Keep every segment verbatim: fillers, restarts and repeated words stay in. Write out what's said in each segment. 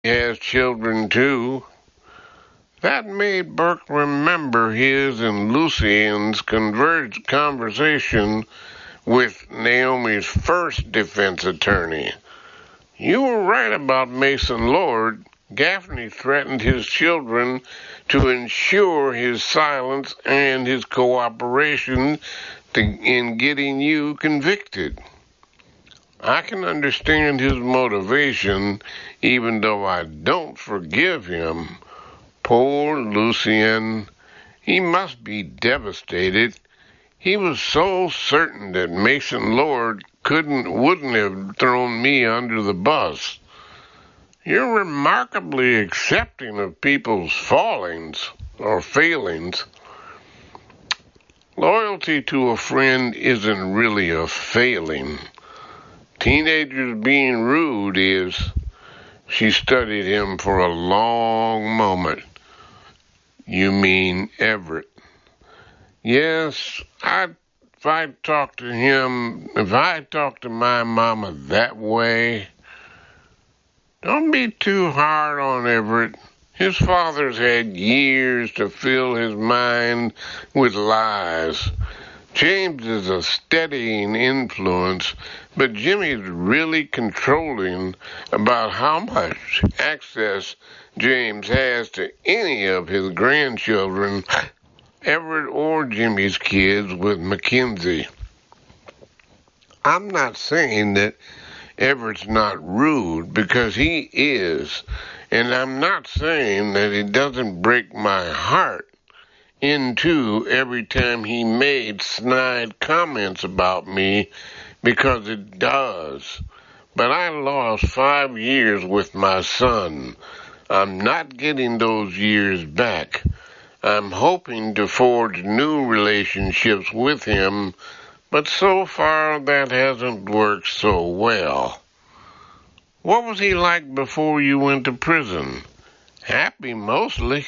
He has children too. That made Burke remember his and Lucien's converged conversation with Naomi's first defense attorney. You were right about Mason Lord. Gaffney threatened his children to ensure his silence and his cooperation to, in getting you convicted. I can understand his motivation, even though I don't forgive him. Poor Lucien. He must be devastated. He was so certain that Mason Lord couldn't, wouldn't have thrown me under the bus. You're remarkably accepting of people's fallings or failings. Loyalty to a friend isn't really a failing. Teenagers being rude is. She studied him for a long moment. You mean Everett? Yes, I, if I talked to him, if I talked to my mama that way, don't be too hard on Everett. His father's had years to fill his mind with lies. James is a steadying influence, but Jimmy's really controlling about how much access James has to any of his grandchildren, Everett or Jimmy's kids with Mackenzie. I'm not saying that Everett's not rude, because he is, and I'm not saying that it doesn't break my heart in two every time he made snide comments about me, because it does. But I lost five years with my son. I'm not getting those years back. I'm hoping to forge new relationships with him, but so far that hasn't worked so well. What was he like before you went to prison? Happy mostly.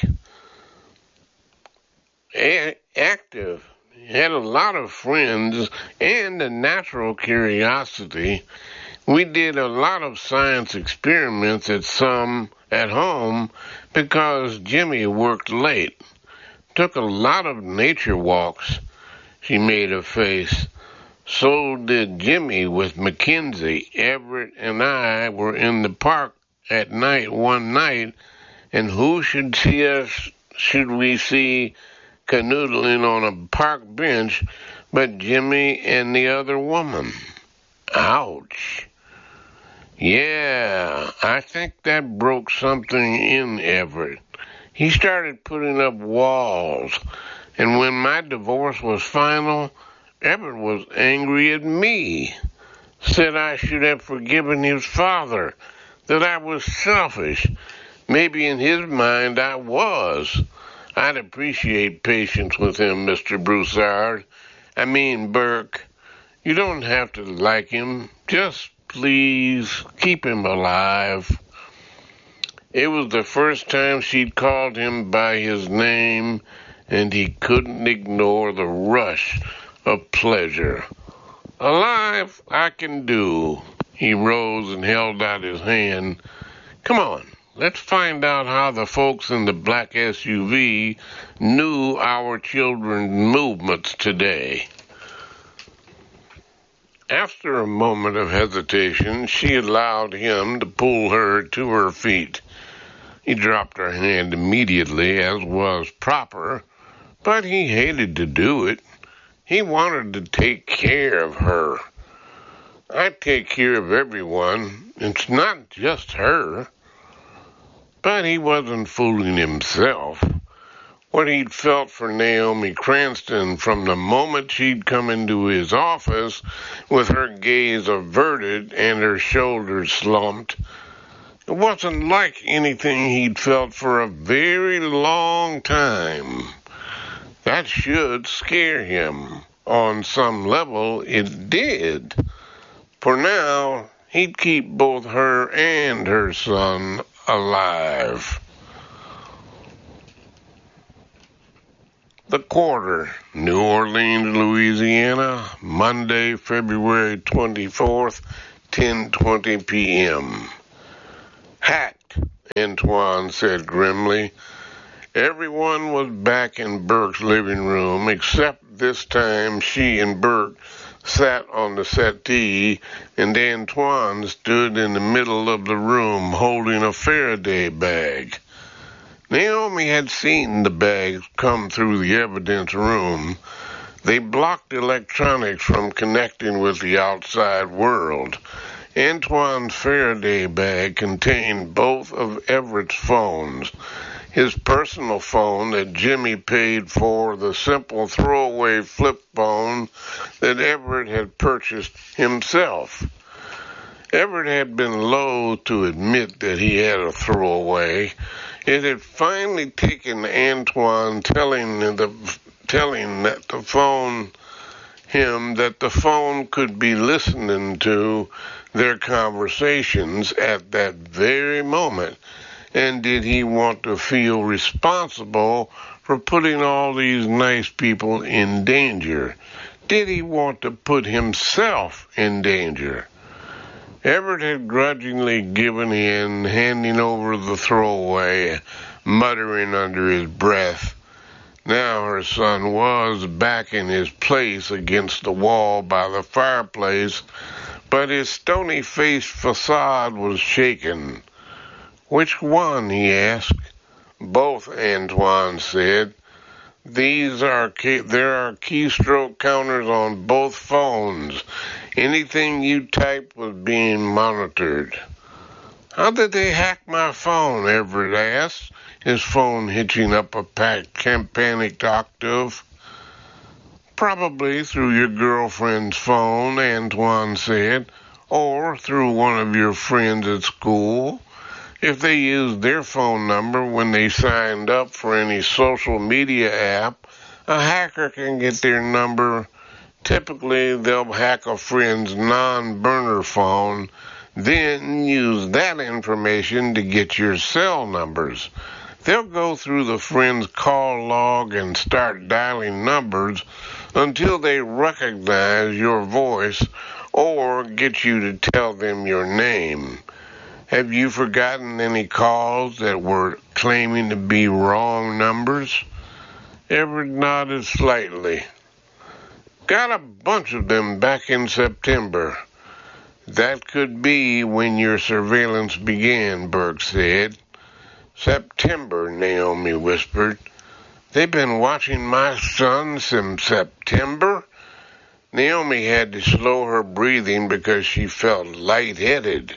A- active. He had a lot of friends and a natural curiosity. We did a lot of science experiments at some at home because Jimmy worked late. Took a lot of nature walks. She made a face. So did Jimmy with Mackenzie. Everett and I were in the park at night one night, and who should see us, should we see canoodling on a park bench but Jimmy and the other woman? Ouch. Yeah, I think that broke something in Everett. He started putting up walls, and when my divorce was final, Everett was angry at me. Said I should have forgiven his father, that I was selfish. Maybe in his mind I was. I'd appreciate patience with him, Mister Broussard. I mean, Burke. You don't have to like him. Just please keep him alive. It was the first time she'd called him by his name, and he couldn't ignore the rush of pleasure. Alive, I can do. He rose and held out his hand. Come on, let's find out how the folks in the black S U V knew our children's movements today. After a moment of hesitation, she allowed him to pull her to her feet. He dropped her hand immediately, as was proper, but he hated to do it. He wanted to take care of her. I take care of everyone. It's not just her. But he wasn't fooling himself. What he'd felt for Naomi Cranston from the moment she'd come into his office with her gaze averted and her shoulders slumped, it wasn't like anything he'd felt for a very long time. That should scare him. On some level, it did. For now, he'd keep both her and her son alive. The Quarter, New Orleans, Louisiana, Monday, February twenty-fourth, ten twenty p.m. Hacked Antoine said grimly. Everyone was back in Burke's living room, except this time she and Burke sat on the settee, and Antoine stood in the middle of the room holding a Faraday bag. Naomi had seen the bags come through the evidence room. They blocked electronics from connecting with the outside world. Antoine's Faraday bag contained both of Everett's phones. His personal phone that Jimmy paid for, the simple throwaway flip phone that Everett had purchased himself. Everett had been loath to admit that he had a throwaway. It had finally taken Antoine telling the telling that the phone him that the phone could be listening to their conversations at that very moment. And did he want to feel responsible for putting all these nice people in danger? Did he want to put himself in danger? Everett had grudgingly given in, handing over the throwaway, muttering under his breath. Now her son was back in his place against the wall by the fireplace, but his stony-faced facade was shaken. Which one? He asked. Both, Antoine said. These are key, there are keystroke counters on both phones. Anything you typed was being monitored. How did they hack my phone? Everett asked, his phone hitching up a panicked octave. Probably through your girlfriend's phone, Antoine said, or through one of your friends at school. If they used their phone number when they signed up for any social media app, a hacker can get their number. Typically, they'll hack a friend's non-burner phone, then use that information to get your cell numbers. They'll go through the friend's call log and start dialing numbers until they recognize your voice or get you to tell them your name. Have you forgotten any calls that were claiming to be wrong numbers? Everett nodded slightly. Got a bunch of them back in September. That could be when your surveillance began, Burke said. September, Naomi whispered. They've been watching my son since September? Naomi had to slow her breathing because she felt lightheaded.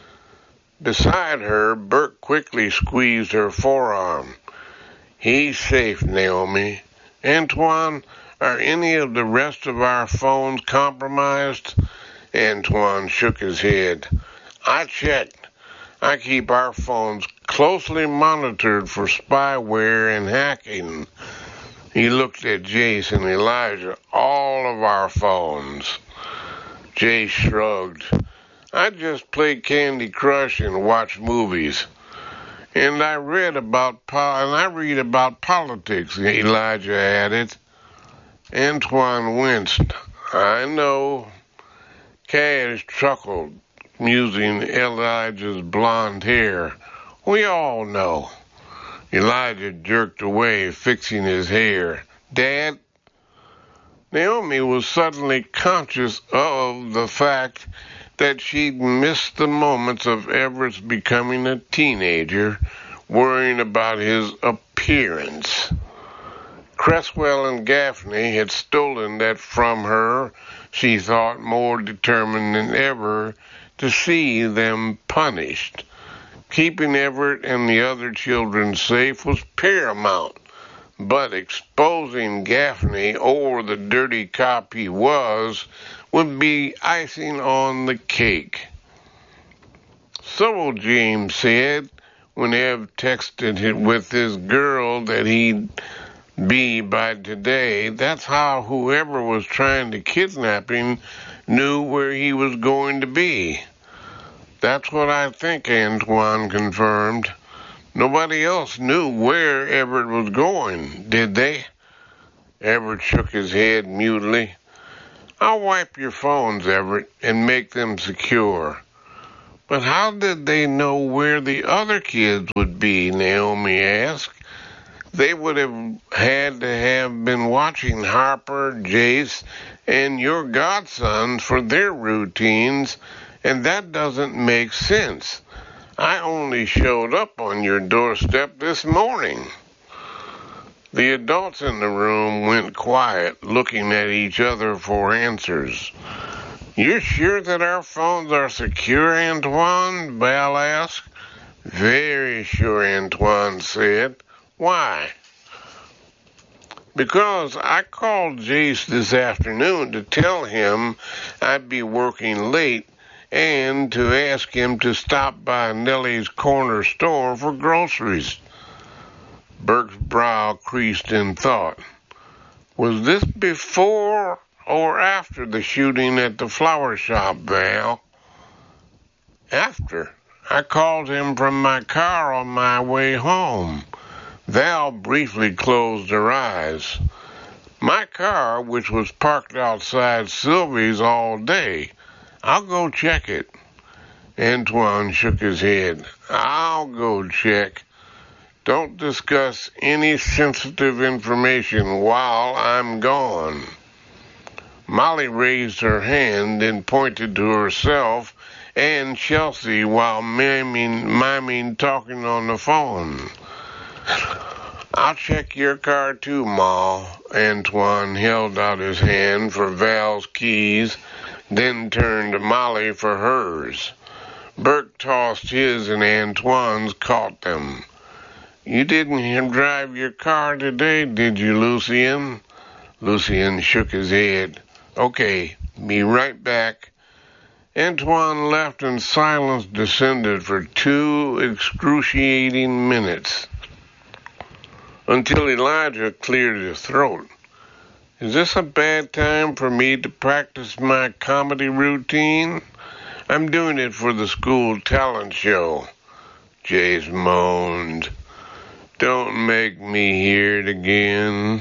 Beside her, Burke quickly squeezed her forearm. He's safe, Naomi. Antoine, are any of the rest of our phones compromised? Antoine shook his head. I checked. I keep our phones closely monitored for spyware and hacking. He looked at Jace and Elijah. All of our phones. Jace shrugged. I just play Candy Crush and watch movies. And I read about po- and I read about politics, Elijah added. Antoine winced. I know. Cash chuckled, musing Elijah's blonde hair. We all know. Elijah jerked away, fixing his hair. Dad? Naomi was suddenly conscious of the fact that she'd missed the moments of Everett's becoming a teenager, worrying about his appearance. Cresswell and Gaffney had stolen that from her, she thought, more determined than ever to see them punished. Keeping Everett and the other children safe was paramount, but exposing Gaffney, or the dirty cop he was, would be icing on the cake. So James said, when Ev texted with his girl that he'd be by today, that's how whoever was trying to kidnap him knew where he was going to be. That's what I think, Antoine confirmed. Nobody else knew where Everett was going, did they? Everett shook his head mutely. I'll wipe your phones, Everett, and make them secure. But how did they know where the other kids would be? Naomi asked. They would have had to have been watching Harper, Jace, and your godsons for their routines, and that doesn't make sense. I only showed up on your doorstep this morning. The adults in the room went quiet, looking at each other for answers. You're sure that our phones are secure, Antoine? Val asked. Very sure, Antoine said. Why? Because I called Jace this afternoon to tell him I'd be working late and to ask him to stop by Nellie's corner store for groceries. Burke's brow creased in thought. Was this before or after the shooting at the flower shop, Val? After. I called him from my car on my way home. Val briefly closed her eyes. My car, which was parked outside Sylvie's all day. I'll go check it. Antoine shook his head. I'll go check. Don't discuss any sensitive information while I'm gone. Molly raised her hand and pointed to herself and Chelsea while miming, miming talking on the phone. I'll check your car too, Ma. Antoine held out his hand for Val's keys, then turned to Molly for hers. Burke tossed his and Antoine's caught them. You didn't drive your car today, did you, Lucien? Lucien shook his head. Okay, be right back. Antoine left and silence descended for two excruciating minutes, until Elijah cleared his throat. Is this a bad time for me to practice my comedy routine? I'm doing it for the school talent show. Jace moaned. Don't make me hear it again.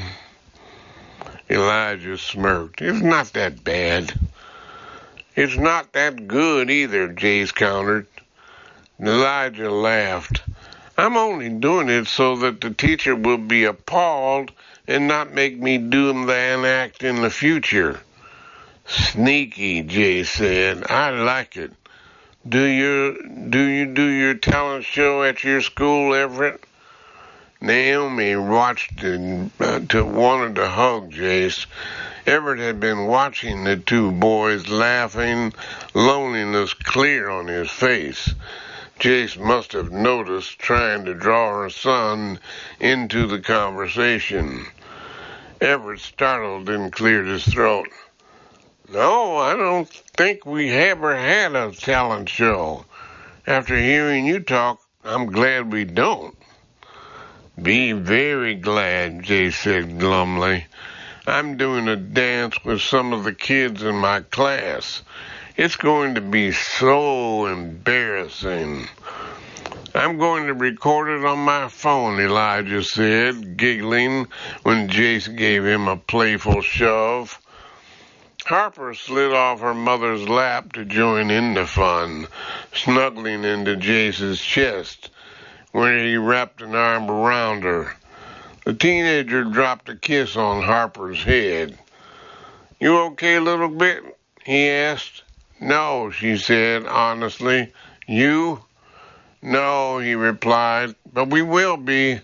Elijah smirked. It's not that bad. It's not that good either, Jace countered. Elijah laughed. I'm only doing it so that the teacher will be appalled and not make me do that act in the future. Sneaky, Jace said. I like it. Do you, do you do your talent show at your school, Everett? Naomi watched and uh, to, wanted to hug Jace. Everett had been watching the two boys laughing, loneliness clear on his face. Jace must have noticed, trying to draw her son into the conversation. Everett startled and cleared his throat. No, I don't think we ever had a talent show. After hearing you talk, I'm glad we don't. Be very glad, Jace said glumly. I'm doing a dance with some of the kids in my class. It's going to be so embarrassing. I'm going to record it on my phone, Elijah said, giggling when Jace gave him a playful shove. Harper slid off her mother's lap to join in the fun, snuggling into Jace's chest, where he wrapped an arm around her. The teenager dropped a kiss on Harper's head. You okay, little bit? He asked. No, she said honestly. You? No, he replied, but we will be.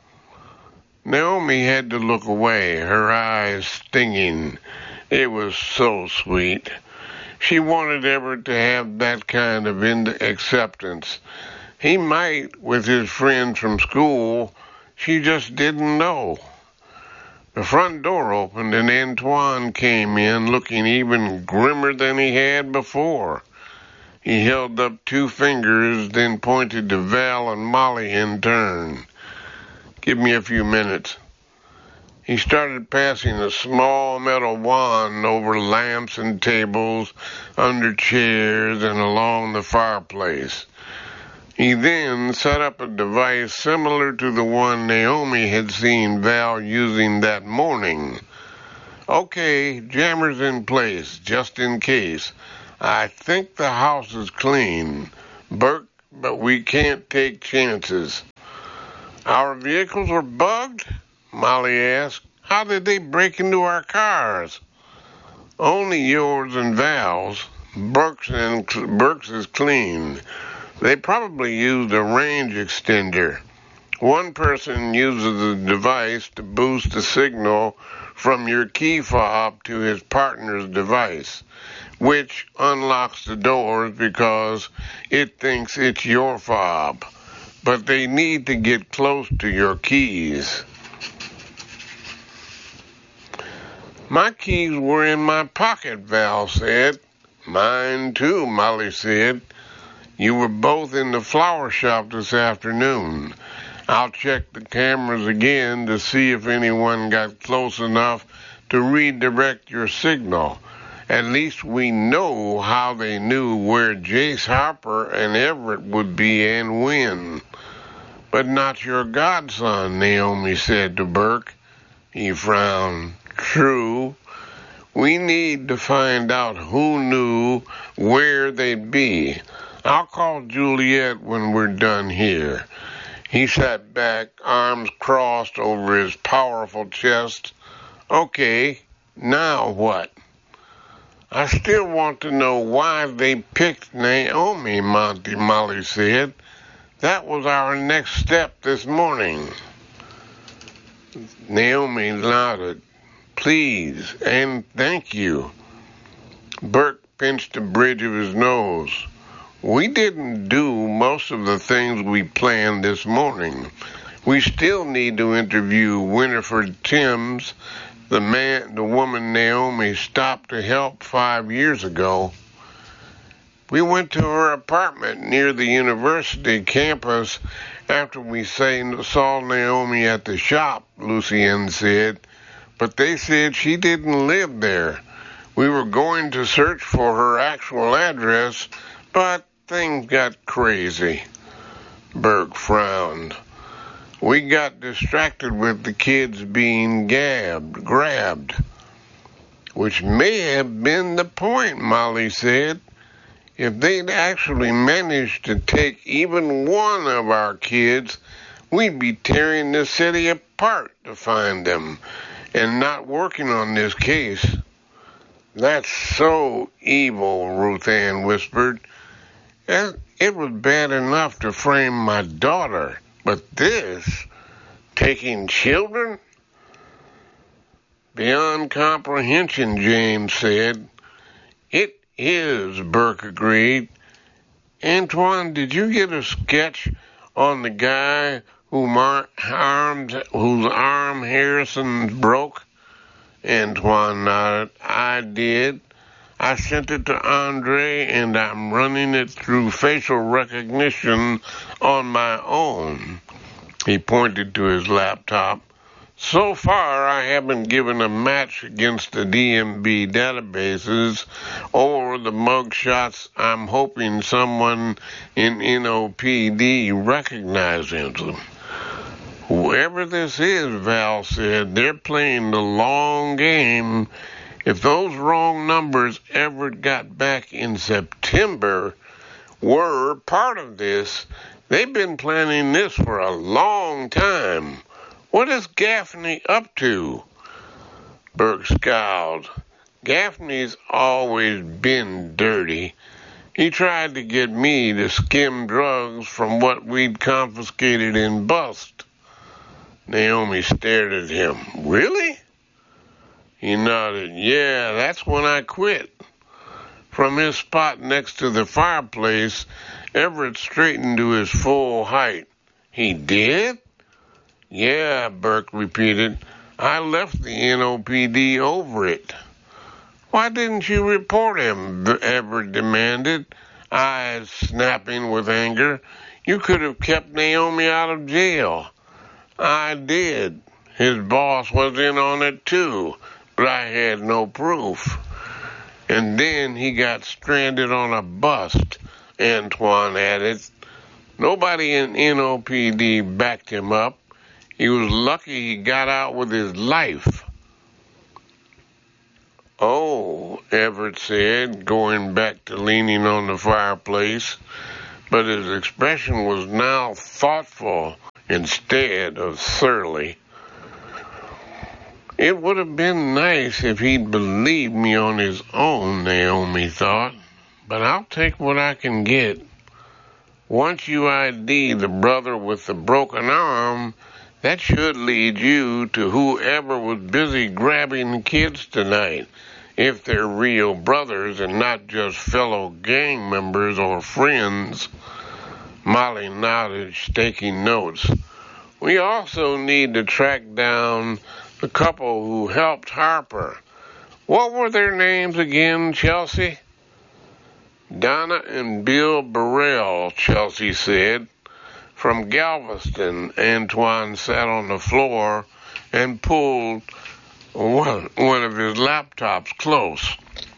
Naomi had to look away, her eyes stinging. It was so sweet. She wanted Everett to have that kind of acceptance. He might with his friends from school. She just didn't know. The front door opened and Antoine came in looking even grimmer than he had before. He held up two fingers, then pointed to Val and Molly in turn. Give me a few minutes. He started passing a small metal wand over lamps and tables, under chairs, and along the fireplace. He then set up a device similar to the one Naomi had seen Val using that morning. Okay, jammer's in place, just in case. I think the house is clean. Burke, but we can't take chances. Our vehicles were bugged? Molly asked. How did they break into our cars? Only yours and Val's. Burke's, and, Burke's is clean. They probably used a range extender. One person uses the device to boost the signal from your key fob to his partner's device, which unlocks the doors because it thinks it's your fob. But they need to get close to your keys. My keys were in my pocket, Val said. Mine too, Molly said. You were both in the flower shop this afternoon. I'll check the cameras again to see if anyone got close enough to redirect your signal. At least we know how they knew where Jace Harper and Everett would be and when. But not your godson, Naomi said to Burke. He frowned. True. We need to find out who knew where they'd be. I'll call Juliet when we're done here. He sat back, arms crossed over his powerful chest. Okay, now what? I still want to know why they picked Naomi, Monty, Molly said. That was our next step this morning. Naomi nodded. Please and thank you. Burke pinched the bridge of his nose. We didn't do most of the things we planned this morning. We still need to interview Winifred Timms, the man, the woman Naomi stopped to help five years ago. We went to her apartment near the university campus after we saw Naomi at the shop, Lucien said, but they said she didn't live there. We were going to search for her actual address, but things got crazy. Burke frowned. We got distracted with the kids being gabbed, grabbed. Which may have been the point, Molly said. If they'd actually managed to take even one of our kids, we'd be tearing the city apart to find them and not working on this case. That's so evil, Ruth Ann whispered. It was bad enough to frame my daughter, but this, taking children? Beyond comprehension, James said. It is, Burke agreed. Antoine, did you get a sketch on the guy who mar- armed, whose arm Harrison broke? Antoine nodded. I did. I sent it to Andre, and I'm running it through facial recognition on my own. He pointed to his laptop. So far, I haven't given a match against the D M V databases or the mug shots. I'm hoping someone in N O P D recognizes them. Whoever this is, Val said, they're playing the long game. If those wrong numbers Everett got back in September were part of this, they've been planning this for a long time. What is Gaffney up to? Burke scowled. Gaffney's always been dirty. He tried to get me to skim drugs from what we'd confiscated in Bust. Naomi stared at him. Really? He nodded. Yeah, that's when I quit. From his spot next to the fireplace, Everett straightened to his full height. He did? Yeah, Burke repeated. I left the N O P D over it. Why didn't you report him? Everett demanded, eyes snapping with anger. You could have kept Naomi out of jail. I did. His boss was in on it too, but I had no proof. And then he got stranded on a bust, Antoine added. Nobody in N O P D backed him up. He was lucky he got out with his life. Oh, Everett said, going back to leaning on the fireplace. but his expression was now thoughtful instead of surly. It would have been nice if he'd believed me on his own, Naomi thought, but I'll take what I can get. Once you I D the brother with the broken arm, that should lead you to whoever was busy grabbing the kids tonight, if they're real brothers and not just fellow gang members or friends. Molly nodded, taking notes. We also need to track down the couple who helped Harper. What were their names again, Chelsea? Donna and Bill Burrell, Chelsea said. From Galveston, Antoine sat on the floor and pulled one, one of his laptops close.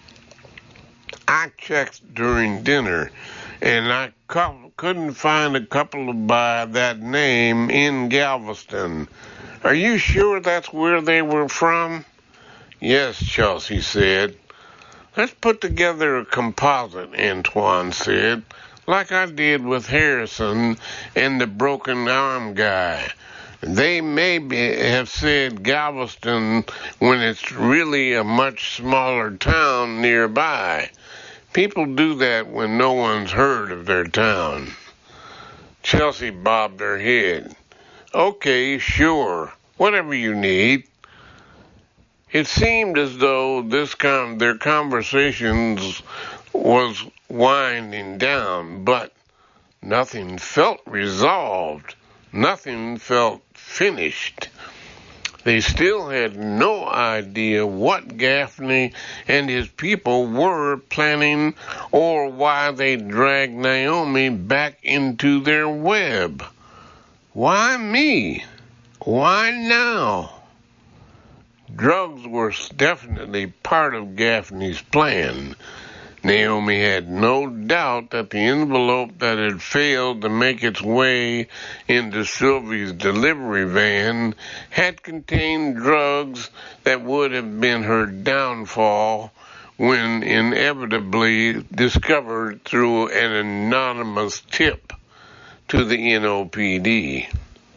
I checked during dinner, and I cu- couldn't find a couple by that name in Galveston. Are you sure that's where they were from? Yes, Chelsea said. Let's put together a composite, Antoine said, like I did with Harrison and the broken arm guy. They may be, have said Galveston when it's really a much smaller town nearby. People do that when no one's heard of their town. Chelsea bobbed her head. Okay, sure, whatever you need. It seemed as though this con- their conversations was winding down, but nothing felt resolved. Nothing felt finished. They still had no idea what Gaffney and his people were planning or why they dragged Naomi back into their web. Why me? Why now? Drugs were definitely part of Gaffney's plan. Naomi had no doubt that the envelope that had failed to make its way into Sylvie's delivery van had contained drugs that would have been her downfall when inevitably discovered through an anonymous tip to the N O P D.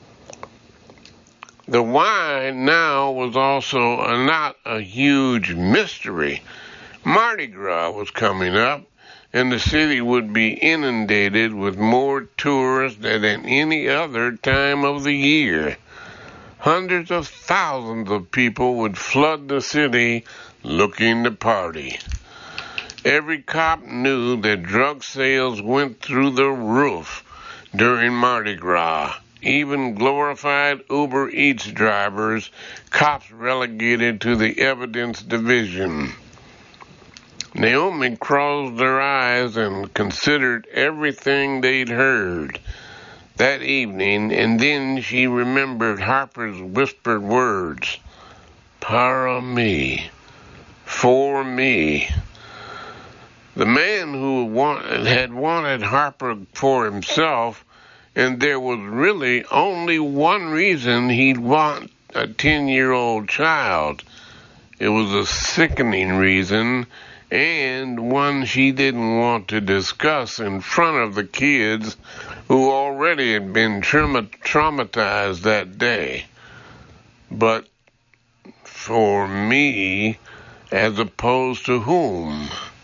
The why now was also a, not a huge mystery. Mardi Gras was coming up, and the city would be inundated with more tourists than at any other time of the year. Hundreds of thousands of people would flood the city looking to party. Every cop knew that drug sales went through the roof during Mardi Gras. Even glorified Uber Eats drivers, cops relegated to the evidence division. Naomi closed her eyes and considered everything they'd heard that evening, and then she remembered Harper's whispered words. Para me. For me. The man who wanted, had wanted Harper for himself, and there was really only one reason he'd want a ten-year-old child. It was a sickening reason, and one she didn't want to discuss in front of the kids who already had been trauma- traumatized that day. But for me, as opposed to whom?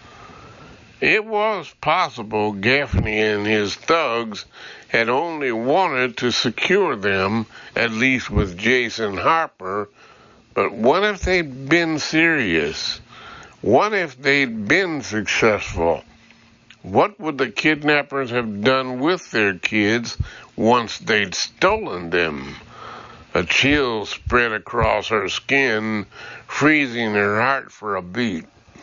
It was possible Gaffney and his thugs had only wanted to secure them, at least with Jason Harper, but what if they'd been serious? What if they'd been successful? What would the kidnappers have done with their kids once they'd stolen them? A chill spread across her skin, freezing her heart for a beat.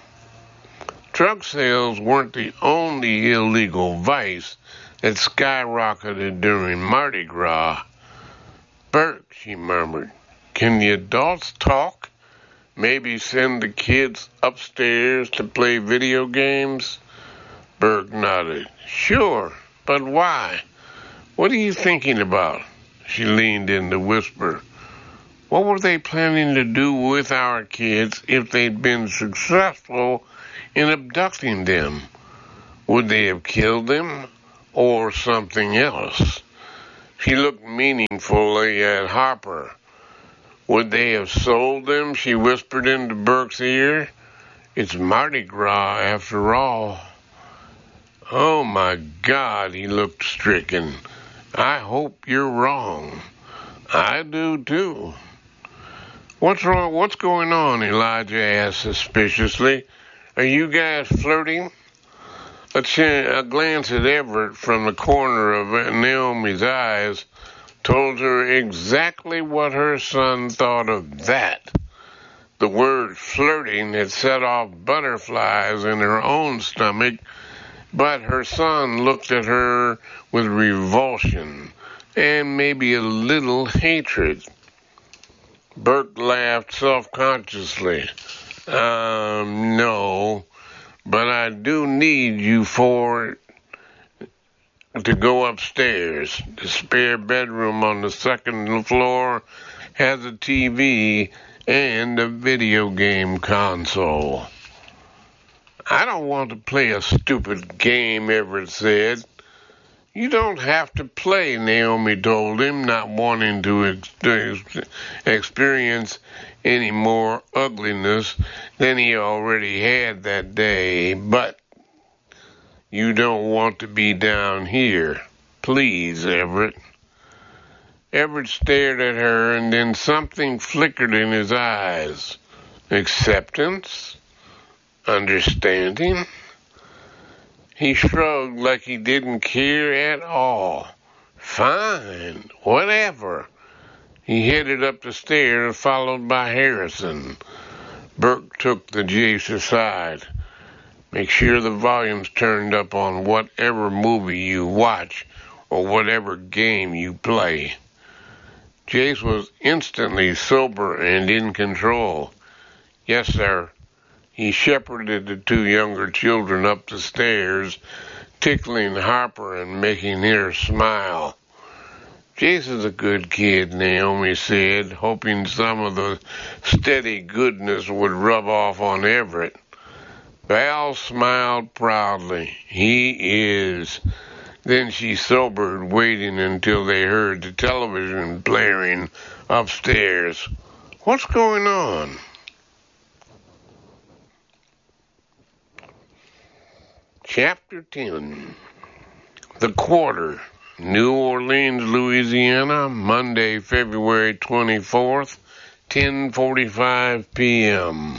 Drug sales weren't the only illegal vice that skyrocketed during Mardi Gras. Burke, she murmured, can the adults talk? Maybe send the kids upstairs to play video games? Burke nodded. Sure, but why? What are you thinking about? She leaned in to whisper. What were they planning to do with our kids if they'd been successful in abducting them? Would they have killed them? or something else? She looked meaningfully at Harper. Would they have sold them? She whispered into Burke's ear. It's Mardi Gras, after all. Oh, my God, he looked stricken. I hope you're wrong. I do, too. What's wrong? What's going on? Elijah asked suspiciously. Are you guys flirting? A, ch- a glance at Everett from the corner of Naomi's eyes told her exactly what her son thought of that. The word flirting had set off butterflies in her own stomach, but her son looked at her with revulsion and maybe a little hatred. Burke laughed self-consciously. Um, no, but I do need you for to go upstairs. The spare bedroom on the second floor has a T V and a video game console. I don't want to play a stupid game, Everett said. You don't have to play, Naomi told him, not wanting to ex- experience any more ugliness than he already had that day. But you don't want to be down here. Please, Everett. Everett stared at her, and then something flickered in his eyes. Acceptance? Understanding? He shrugged like he didn't care at all. Fine, whatever. He headed up the stairs, followed by Harrison. Burke took the Jace aside. Make sure the volume's turned up on whatever movie you watch or whatever game you play. Jace was instantly sober and in control. Yes, sir. He shepherded the two younger children up the stairs, tickling Harper and making her smile. Jace is a good kid, Naomi said, hoping some of the steady goodness would rub off on Everett. Val smiled proudly. He is. Then she sobered, waiting until they heard the television blaring upstairs. What's going on? Chapter ten. The Quarter, New Orleans, Louisiana, Monday, February twenty-fourth, ten forty-five p.m.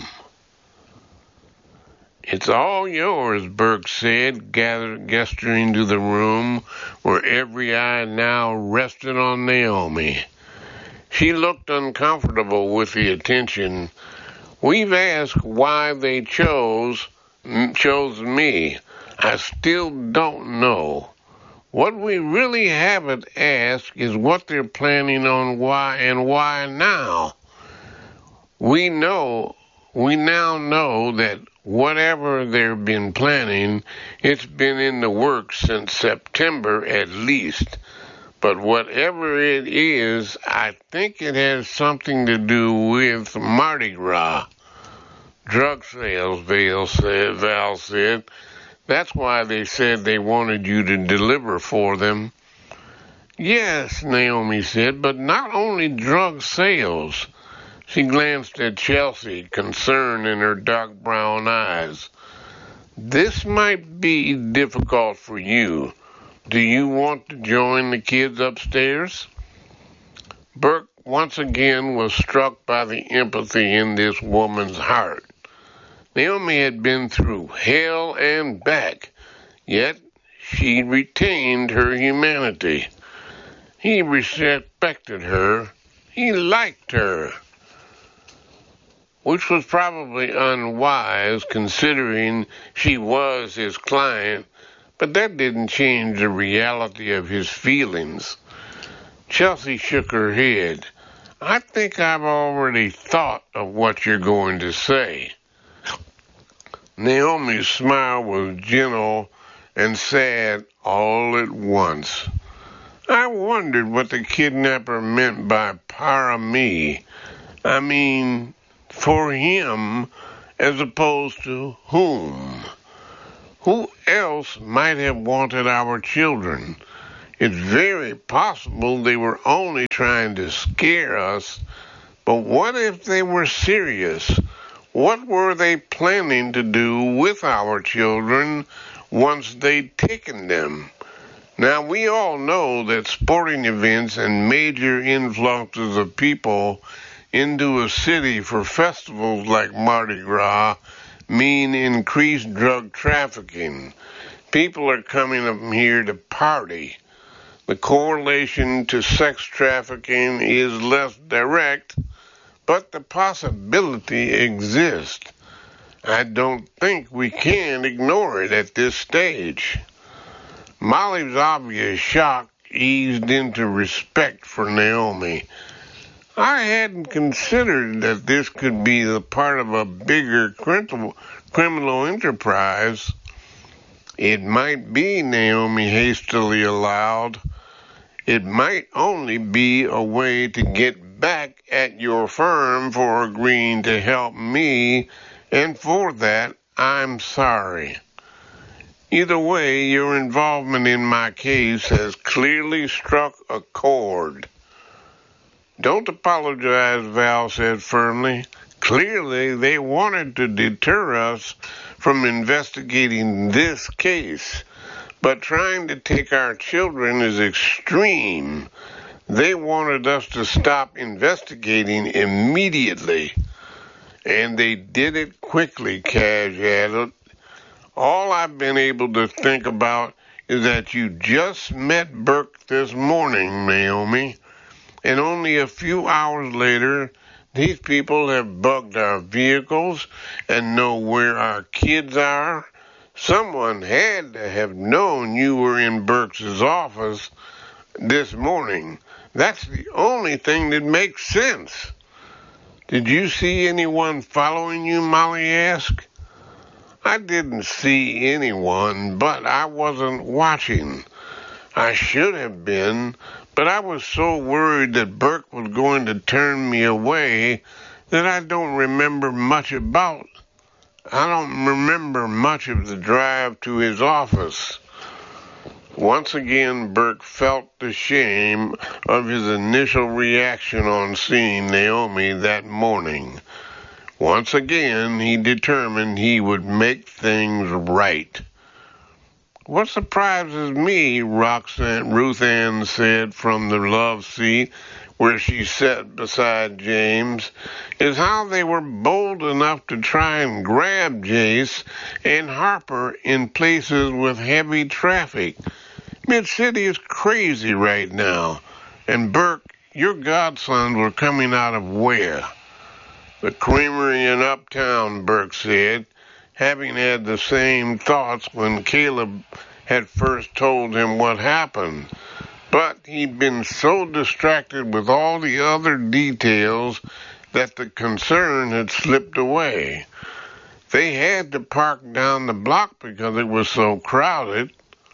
It's all yours, Burke said, gathered, gesturing to the room where every eye now rested on Naomi. She looked uncomfortable with the attention. We've asked why they chose, chose me. I still don't know. What we really haven't asked is what they're planning on why and why now. We know, we now know that whatever they've been planning, it's been in the works since September at least. But whatever it is, I think it has something to do with Mardi Gras. Drug sales, Val said, Val said. That's why they said they wanted you to deliver for them. Yes, Naomi said, but not only drug sales. She glanced at Chelsea, concern in her dark brown eyes. This might be difficult for you. Do you want to join the kids upstairs? Burke once again was struck by the empathy in this woman's heart. Naomi had been through hell and back, yet she retained her humanity. He respected her. He liked her, which was probably unwise considering she was his client, but that didn't change the reality of his feelings. Chelsea shook her head. I think I've already thought of what you're going to say. Naomi's smile was gentle and sad all at once. I wondered what the kidnapper meant by para me. I mean, for him, as opposed to whom. Who else might have wanted our children? It's very possible they were only trying to scare us, but what if they were serious? What were they planning to do with our children once they'd taken them? Now, we all know that sporting events and major influxes of people into a city for festivals like Mardi Gras mean increased drug trafficking. People are coming up here to party. The correlation to sex trafficking is less direct, but the possibility exists. I don't think we can ignore it at this stage. Molly's obvious shock eased into respect for Naomi. I hadn't considered that this could be the part of a bigger criminal enterprise. It might be, Naomi hastily allowed. It might only be a way to get back at your firm for agreeing to help me, and for that, I'm sorry. Either way, your involvement in my case has clearly struck a chord. Don't apologize, Val said firmly. Clearly, they wanted to deter us from investigating this case, but trying to take our children is extreme. They wanted us to stop investigating immediately, and they did it quickly, Cash added. All I've been able to think about is that you just met Burke this morning, Naomi, and only a few hours later, these people have bugged our vehicles and know where our kids are. Someone had to have known you were in Burke's office this morning. That's the only thing that makes sense. Did you see anyone following you, Molly asked. I didn't see anyone, but I wasn't watching. I should have been, but I was so worried that Burke was going to turn me away that I don't remember much about. I don't remember much of the drive to his office. Once again, Burke felt the shame of his initial reaction on seeing Naomi that morning. Once again, he determined he would make things right. What surprises me, Roxanne, Ruth Ann said from the love seat where she sat beside James, is how they were bold enough to try and grab Jace and Harper in places with heavy traffic. Mid-City is crazy right now. And Burke, your godsons were coming out of where? The creamery in Uptown, Burke said, having had the same thoughts when Caleb had first told him what happened. But he'd been so distracted with all the other details that the concern had slipped away. They had to park down the block because it was so crowded.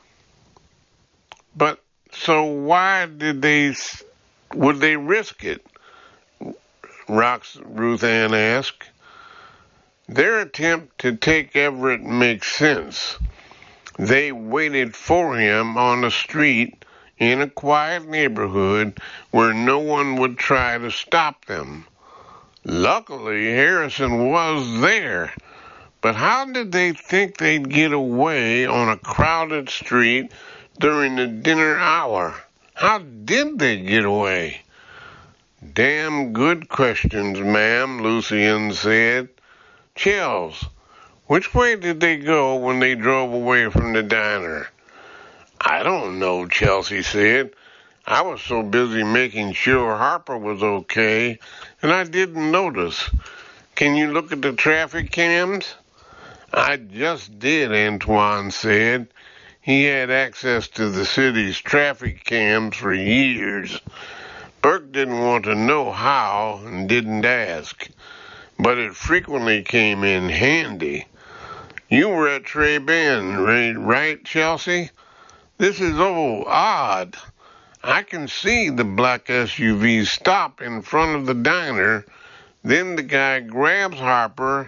But so why did they, would they risk it? Rox, Ruth Ann asked. Their attempt to take Everett makes sense. They waited for him on the street in a quiet neighborhood where no one would try to stop them. Luckily, Harrison was there. But how did they think they'd get away on a crowded street during the dinner hour? How did they get away? Damn good questions, ma'am, Lucien said. Chels, which way did they go when they drove away from the diner? I don't know, Chelsea said. I was so busy making sure Harper was okay, and I didn't notice. Can you look at the traffic cams? I just did, Antoine said. He had access to the city's traffic cams for years. Burke didn't want to know how and didn't ask, but it frequently came in handy. You were at Trey Bend, right, Chelsea? This is oh odd. I can see the black S U V stop in front of the diner. Then the guy grabs Harper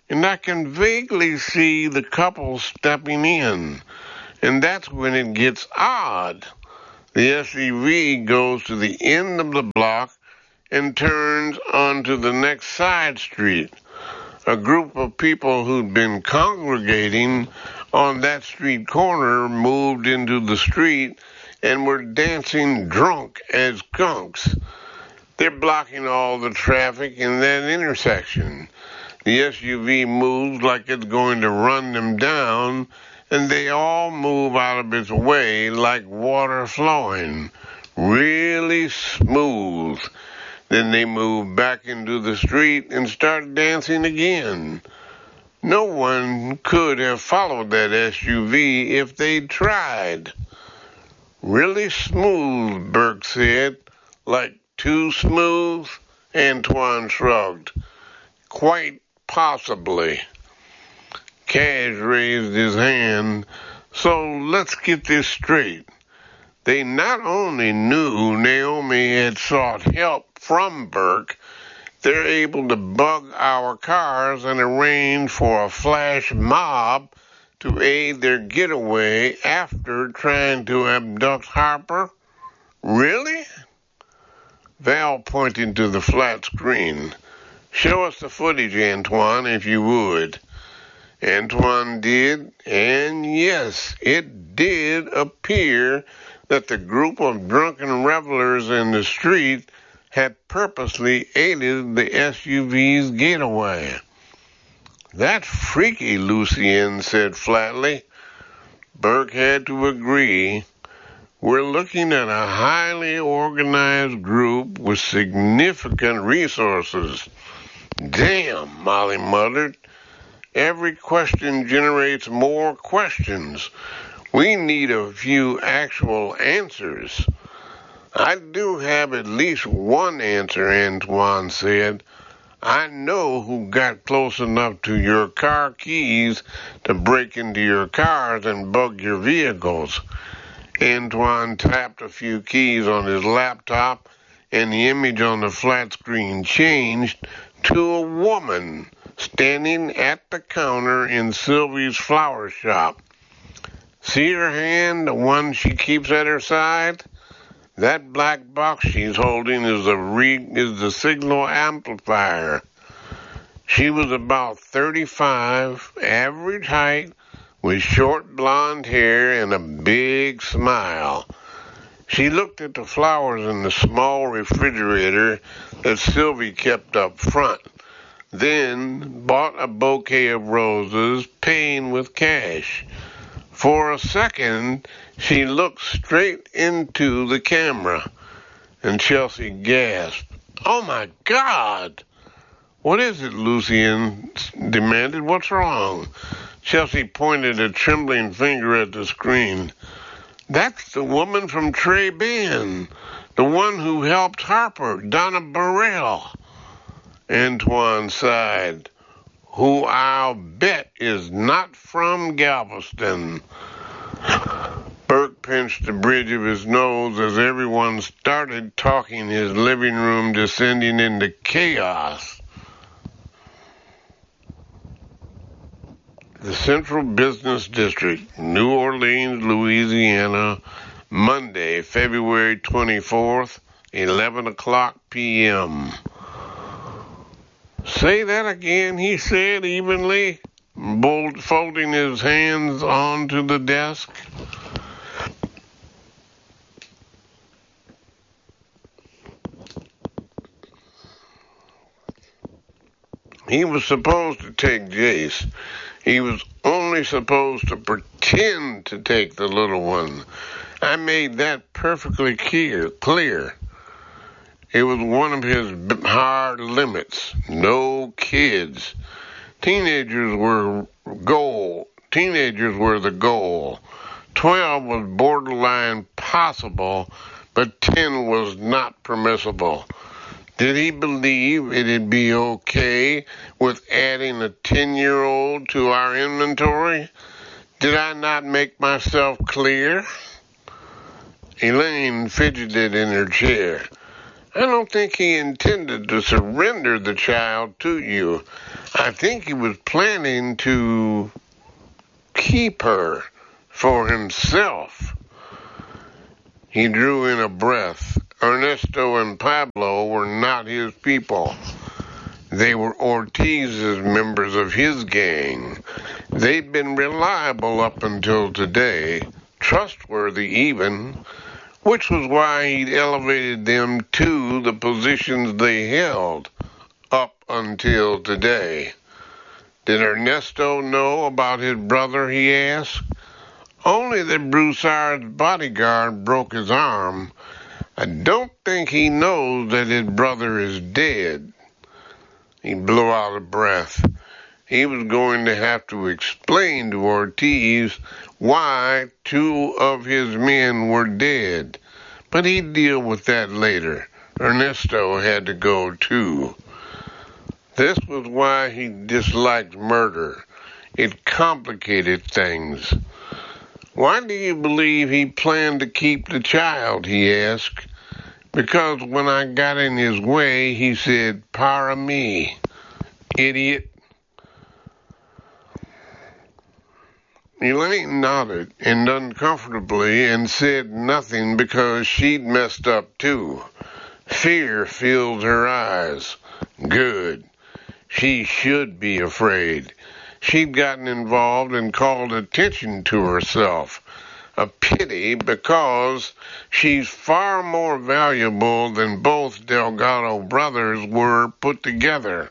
and I can vaguely see the couple stepping in. And that's when it gets odd. The S U V goes to the end of the block and turns onto the next side street. A group of people who'd been congregating on that street corner moved into the street and were dancing drunk as skunks. They're blocking all the traffic in that intersection. The S U V moves like it's going to run them down, and they all move out of its way like water flowing, really smooth. Then they move back into the street and start dancing again. No one could have followed that S U V if they'd tried. Really smooth, Burke said. Like too smooth? Antoine shrugged. Quite possibly. Cash raised his hand. So let's get this straight. They not only knew Naomi had sought help from Burke, they're able to bug our cars and arrange for a flash mob to aid their getaway after trying to abduct Harper? Really? Val pointed to the flat screen. Show us the footage, Antoine, if you would. Antoine did, and yes, it did appear that the group of drunken revelers in the street had purposely aided the S U V's getaway. That's freaky, Lucien said flatly. Burke had to agree. We're looking at a highly organized group with significant resources. Damn, Molly muttered. Every question generates more questions. We need a few actual answers. I do have at least one answer, Antoine said. I know who got close enough to your car keys to break into your cars and bug your vehicles. Antoine tapped a few keys on his laptop, and the image on the flat screen changed to a woman standing at the counter in Sylvie's flower shop. See her hand, the one she keeps at her side? That black box she's holding is the re- is the signal amplifier. She was about thirty-five, average height, with short blonde hair and a big smile. She looked at the flowers in the small refrigerator that Sylvie kept up front, then bought a bouquet of roses, paying with cash. For a second, she looked straight into the camera, and Chelsea gasped. Oh, my God! What is it, Lucien demanded. What's wrong? Chelsea pointed a trembling finger at the screen. That's the woman from Trey Band, the one who helped Harper, Donna Burrell. Antoine sighed. Who I'll bet is not from Galveston. Burke pinched the bridge of his nose as everyone started talking, his living room descending into chaos. The Central Business District, New Orleans, Louisiana, Monday, February twenty-fourth, eleven o'clock p.m. Say that again, he said evenly, folding his hands onto the desk. He was supposed to take Jace. He was only supposed to pretend to take the little one. I made that perfectly clear. clear. It was one of his hard limits. No kids. Teenagers were goal. Teenagers were the goal. Twelve was borderline possible, but ten was not permissible. Did he believe it'd be okay with adding a ten-year-old to our inventory? Did I not make myself clear? Elaine fidgeted in her chair. I don't think he intended to surrender the child to you. I think he was planning to keep her for himself. He drew in a breath. Ernesto and Pablo were not his people. They were Ortiz's members of his gang. They'd been reliable up until today, trustworthy even, which was why he'd elevated them to the positions they held up until today. Did Ernesto know about his brother, he asked. Only that Broussard's bodyguard broke his arm. I don't think he knows that his brother is dead. He blew out a breath. He was going to have to explain to Ortiz why two of his men were dead. But he'd deal with that later. Ernesto had to go too. This was why he disliked murder. It complicated things. Why do you believe he planned to keep the child, he asked. Because when I got in his way, he said, para me, idiot. Elaine nodded, and uncomfortably, and said nothing because she'd messed up too. Fear filled her eyes. Good. She should be afraid. She'd gotten involved and called attention to herself. A pity, because she's far more valuable than both Delgado brothers were put together.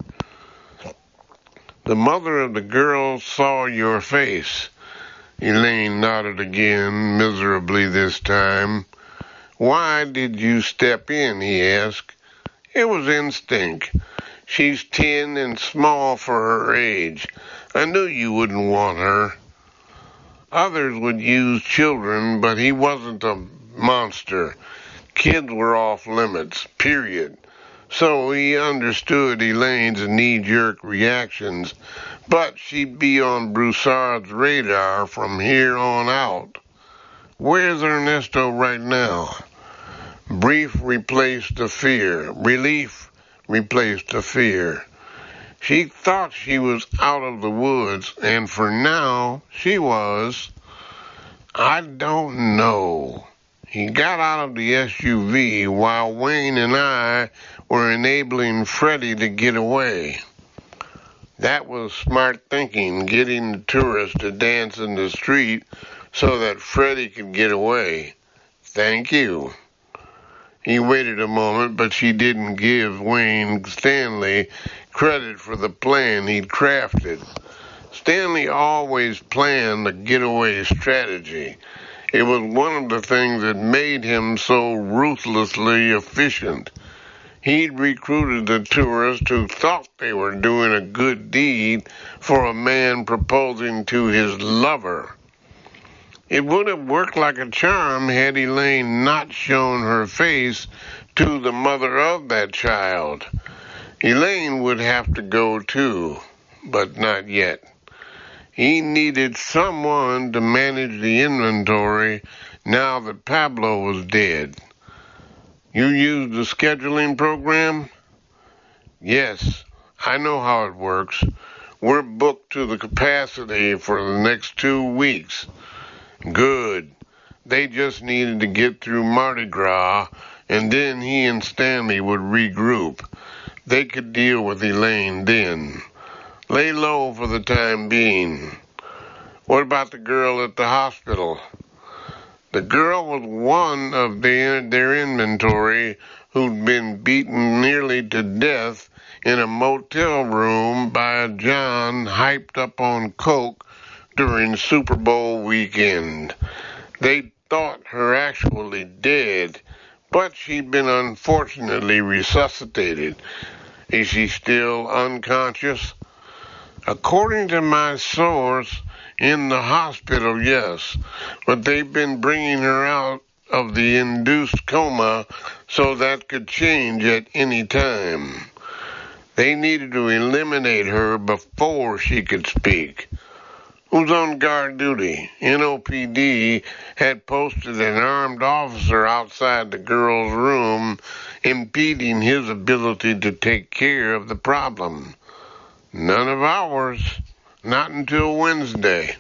The mother of the girl saw your face. Elaine nodded again, miserably this time. Why did you step in, he asked. It was instinct. She's ten and small for her age. I knew you wouldn't want her. Others would use children, but he wasn't a monster. Kids were off limits, period. So he understood Elaine's knee-jerk reactions, but she'd be on Broussard's radar from here on out. Where's Ernesto right now? Brief replaced the fear. Relief replaced the fear. She thought she was out of the woods, and for now, she was. I don't know. He got out of the S U V while Wayne and I were enabling Freddie to get away. That was smart thinking, getting the tourists to dance in the street so that Freddie could get away. Thank you. He waited a moment, but she didn't give Wayne Stanley credit for the plan he'd crafted. Stanley always planned a getaway strategy. It was one of the things that made him so ruthlessly efficient. He'd recruited the tourists who thought they were doing a good deed for a man proposing to his lover. It would have worked like a charm had Elaine not shown her face to the mother of that child. Elaine would have to go too, but not yet. He needed someone to manage the inventory now that Pablo was dead. You used the scheduling program? Yes, I know how it works. We're booked to the capacity for the next two weeks. Good. They just needed to get through Mardi Gras, and then he and Stanley would regroup. They could deal with Elaine then. Lay low for the time being. What about the girl at the hospital? The girl was one of their, their inventory who'd been beaten nearly to death in a motel room by a John hyped up on coke during Super Bowl weekend. They thought her actually dead, but she'd been unfortunately resuscitated. Is she still unconscious? According to my source, in the hospital, yes, but they've been bringing her out of the induced coma, so that could change at any time. They needed to eliminate her before she could speak. who's on guard duty. N O P D had posted an armed officer outside the girl's room, impeding his ability to take care of the problem. None of ours, not until Wednesday.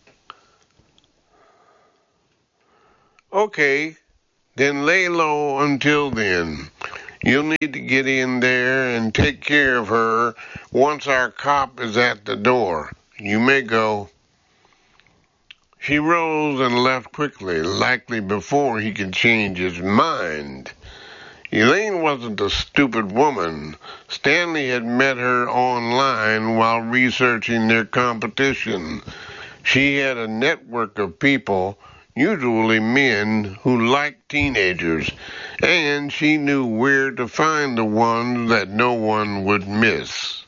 Okay, then lay low until then. You'll need to get in there and take care of her once our cop is at the door. You may go. She rose and left quickly, likely before he could change his mind. Elaine wasn't a stupid woman. Stanley had met her online while researching their competition. She had a network of people, usually men, who liked teenagers, and she knew where to find the ones that no one would miss.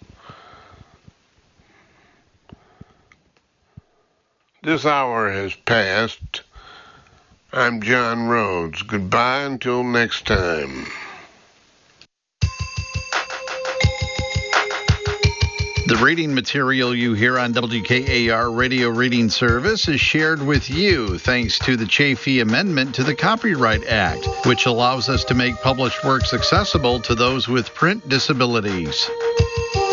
This hour has passed. I'm John Rhodes. Goodbye until next time. The reading material you hear on W K A R Radio Reading Service is shared with you thanks to the Chafee Amendment to the Copyright Act, which allows us to make published works accessible to those with print disabilities.